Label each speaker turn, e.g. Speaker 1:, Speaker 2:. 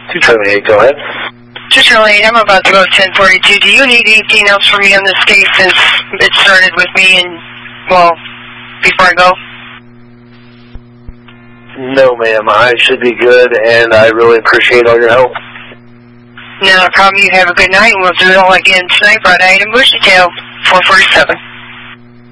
Speaker 1: 278, go ahead.
Speaker 2: 278, I'm about to go 1042. Do you need anything else from me on this case since it started with me and, well, before I go?
Speaker 1: No, ma'am. I should be good, and I really appreciate all your help.
Speaker 2: No problem. You have a good night, and we'll do it all again tonight, Brother Item Bushy Tail, 447.